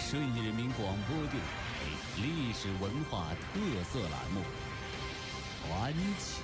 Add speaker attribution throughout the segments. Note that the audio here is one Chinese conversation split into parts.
Speaker 1: 顺义人民广播电台历史文化特色栏目《传奇》。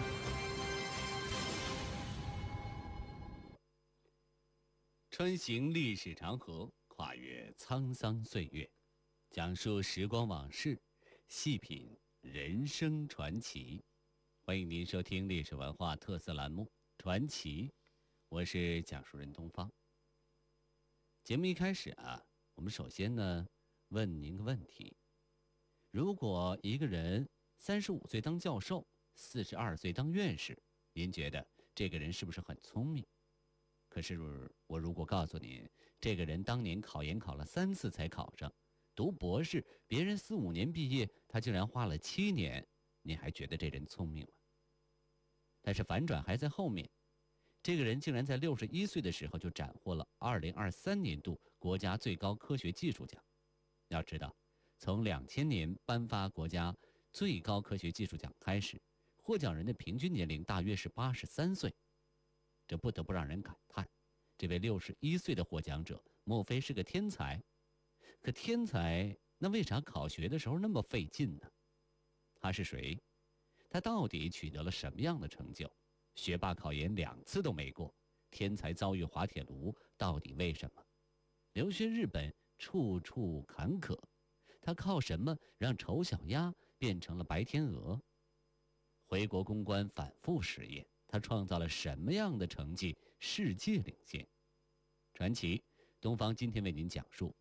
Speaker 1: 穿行历史长河，跨越沧桑岁月，讲述时光往事，细品人生传奇。欢迎您收听历史文化特色栏目《传奇》，我是讲述人东方。节目一开始我们首先呢问您个问题：如果一个人35岁当教授，42岁当院士，您觉得这个人是不是很聪明？可是我如果告诉您，这个人当年考研考了3次才考上，读博士别人4、5年毕业，他竟然花了7年，您还觉得这人聪明吗？但是反转还在后面，这个人竟然在61岁的时候就斩获了2023年度国家最高科学技术奖。要知道，从2000年颁发国家最高科学技术奖开始，获奖人的平均年龄大约是83岁。这不得不让人感叹，这位61岁的获奖者莫非是个天才？可天才那为啥考学的时候那么费劲呢？他是谁？他到底取得了什么样的成就？学霸考研2次都没过，天才遭遇滑铁卢，到底为什么？留学日本处处坎坷，他靠什么让丑小鸭变成了白天鹅？回国攻关反复实验，他创造了什么样的成绩，世界领先？传奇东方今天为您讲述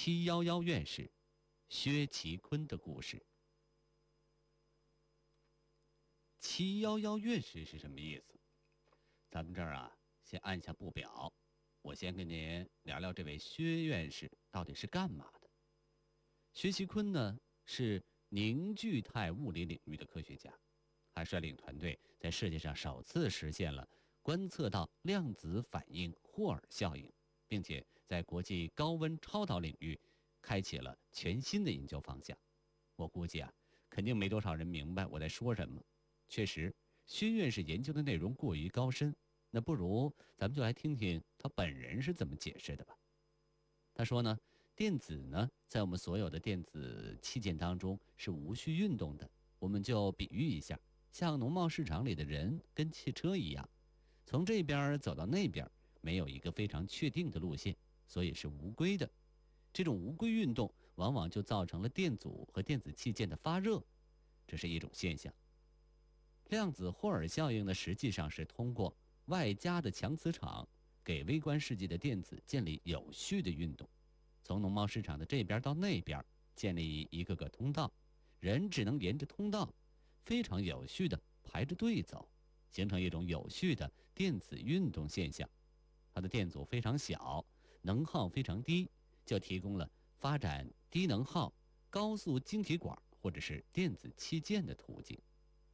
Speaker 1: 711院士薛其坤的故事。711院士是什么意思？咱们这儿先按下不表，我先跟您聊聊这位薛院士到底是干嘛的。薛其坤呢，是凝聚态物理领域的科学家，还率领团队在世界上首次实现了观测到量子反应霍尔效应，并且在国际高温超导领域开启了全新的研究方向。我估计肯定没多少人明白我在说什么。确实，薛院士研究的内容过于高深，那不如咱们就来听听他本人是怎么解释的吧。他说呢，电子呢，在我们所有的电子器件当中是无序运动的。我们就比喻一下，像农贸市场里的人跟汽车一样，从这边走到那边，没有一个非常确定的路线，所以是无规的。这种无规运动往往就造成了电阻和电子器件的发热，这是一种现象。量子霍尔效应呢，实际上是通过外加的强磁场给微观世界的电子建立有序的运动，从农贸市场的这边到那边建立一个个通道，人只能沿着通道非常有序的排着队走，形成一种有序的电子运动现象。它的电阻非常小，能耗非常低，就提供了发展低能耗高速晶体管或者是电子器件的途径。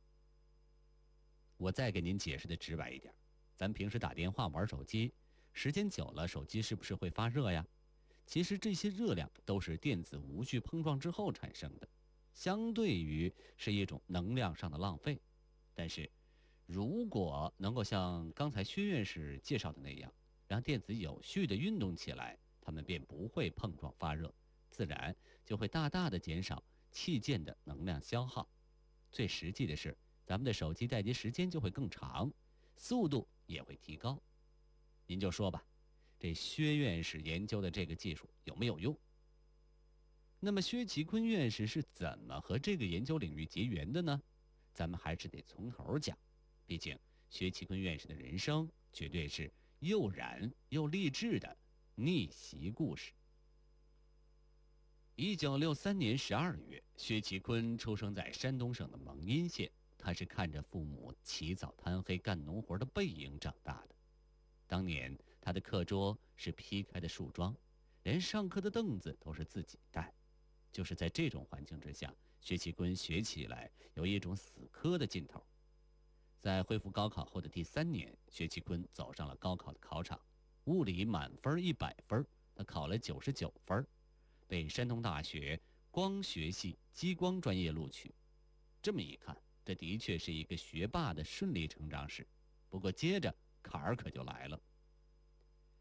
Speaker 1: 我再给您解释的直白一点，咱平时打电话玩手机，时间久了手机是不是会发热呀？其实这些热量都是电子无序碰撞之后产生的，相对于是一种能量上的浪费。但是如果能够像刚才薛院士介绍的那样，让电子有序地运动起来，它们便不会碰撞发热，自然就会大大的减少器件的能量消耗。最实际的是，咱们的手机待机时间就会更长，速度也会提高。您就说吧，这薛院士研究的这个技术有没有用？那么薛其坤院士是怎么和这个研究领域结缘的呢？咱们还是得从头讲，毕竟薛其坤院士的人生绝对是又燃又励志的逆袭故事。1963年12月，薛其坤出生在山东省的蒙阴县。他是看着父母起早贪黑干农活的背影长大的。当年他的课桌是劈开的树桩，连上课的凳子都是自己带。就是在这种环境之下，薛其坤学起来有一种死磕的劲头。在恢复高考后的第3年，薛其坤走上了高考的考场，物理满分100分，他考了99分，被山东大学光学系激光专业录取。这么一看，这的确是一个学霸的顺理成章史。不过接着坎儿可就来了。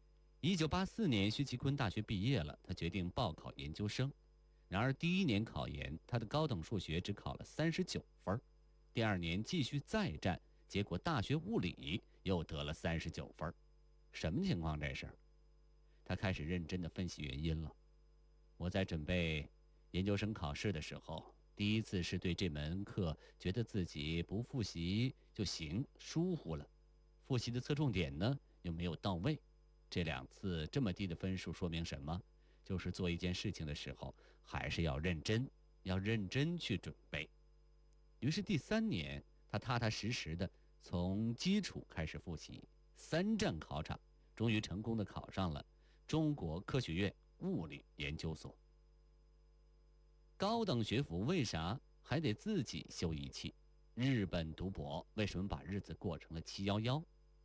Speaker 1: 1984年，薛其坤大学毕业了，他决定报考研究生。然而第一年考研，他的高等数学只考了39分，第二年继续再战，结果大学物理又得了39分。什么情况这是？他开始认真地分析原因了。我在准备研究生考试的时候，第一次是对这门课觉得自己不复习就行，疏忽了，复习的侧重点呢又没有到位。这2次这么低的分数说明什么？就是做一件事情的时候还是要认真去准备。于是第3年，他踏踏实实的从基础开始复习，3战考场，终于成功的考上了中国科学院物理研究所。高等学府为啥还得自己修仪器？日本读博为什么把日子过成了711？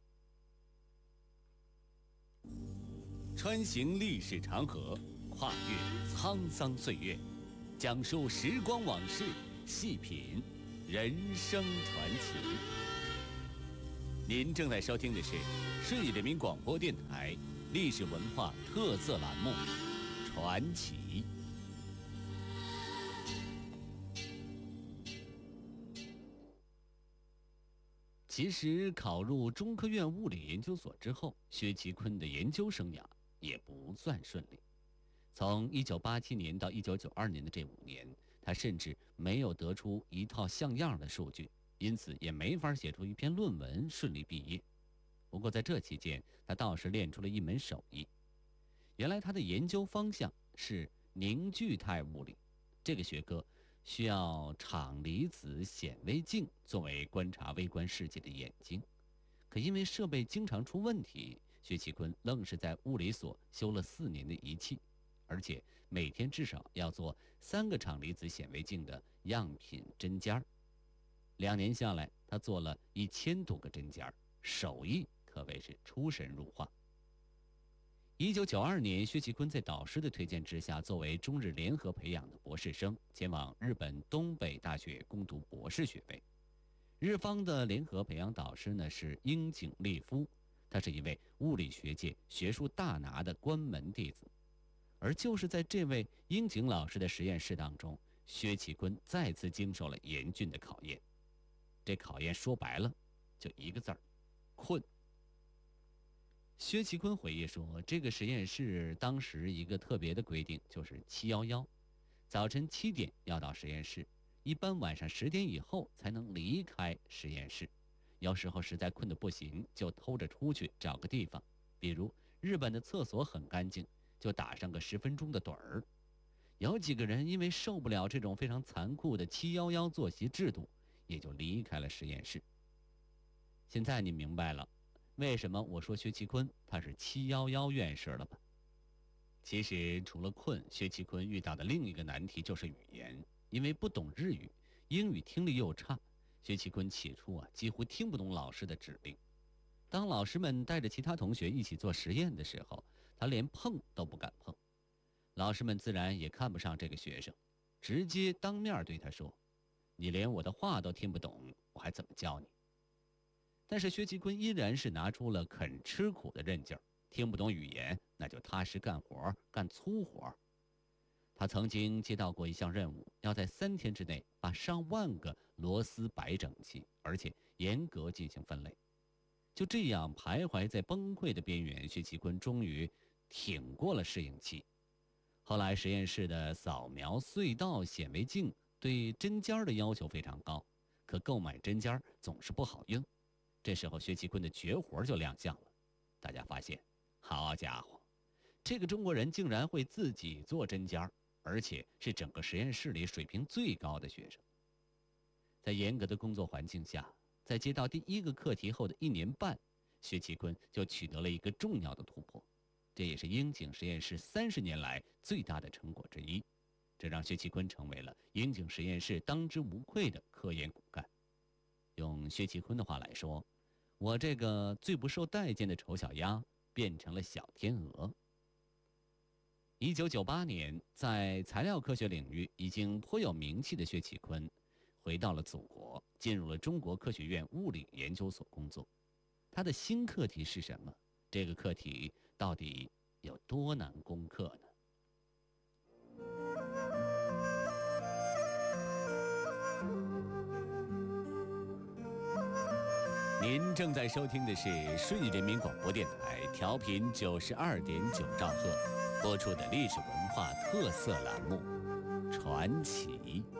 Speaker 1: 穿行历史长河，跨越沧桑岁月，讲述时光往事，细品人生传奇。您正在收听的是顺义人民广播电台历史文化特色栏目《传奇》。其实考入中科院物理研究所之后，薛其坤的研究生涯也不算顺利。从1987年到1992年的这5年，他甚至没有得出一套像样的数据，因此也没法写出一篇论文顺利毕业。不过在这期间，他倒是练出了一门手艺。原来他的研究方向是凝聚态物理，这个学科需要场离子显微镜作为观察微观世界的眼睛。可因为设备经常出问题，薛其坤愣是在物理所修了4年的仪器，而且每天至少要做3个场离子显微镜的样品针尖儿。2年下来，他做了1000多个针尖儿，手艺可谓是出神入化。1992年，薛其坤在导师的推荐之下，作为中日联合培养的博士生，前往日本东北大学攻读博士学位。日方的联合培养导师呢是樱井利夫，他是一位物理学界学术大拿的关门弟子。而就是在这位樱井老师的实验室当中，薛其坤再次经受了严峻的考验。这考验说白了，就一个字儿：困。薛其坤回忆说，这个实验室当时一个特别的规定就是711，早晨7点要到实验室，一般晚上10点以后才能离开实验室。有时候实在困得不行，就偷着出去找个地方，比如日本的厕所很干净，就打上个10分钟的盹儿。有几个人因为受不了这种非常残酷的711作息制度，也就离开了实验室。现在你明白了为什么我说薛其坤他是711院士了吧？其实除了困，薛其坤遇到的另一个难题就是语言。因为不懂日语，英语听力又差，薛其坤起初几乎听不懂老师的指令。当老师们带着其他同学一起做实验的时候，他连碰都不敢碰。老师们自然也看不上这个学生，直接当面对他说：“你连我的话都听不懂，我还怎么教你？”但是薛其坤依然是拿出了肯吃苦的韧劲儿，听不懂语言那就踏实干活，干粗活。他曾经接到过一项任务，要在3天之内把上万个螺丝摆整齐，而且严格进行分类。就这样徘徊在崩溃的边缘，薛其坤终于挺过了适应期。后来实验室的扫描隧道显微镜对针尖的要求非常高，可购买针尖总是不好用。这时候薛其坤的绝活就亮相了。大家发现，好家伙，这个中国人竟然会自己做针尖，而且是整个实验室里水平最高的学生。在严格的工作环境下，在接到第1个课题后的1年半，薛其坤就取得了一个重要的突破，这也是樱井实验室30年来最大的成果之一。这让薛其坤成为了樱井实验室当之无愧的科研骨干。用薛其坤的话来说，我这个最不受待见的丑小鸭变成了小天鹅。1998年，在材料科学领域已经颇有名气的薛其坤回到了祖国，进入了中国科学院物理研究所工作。他的新课题是什么？这个课题到底有多难攻克呢？您正在收听的是顺义人民广播电台，调频92.9兆赫，播出的历史文化特色栏目《传奇》。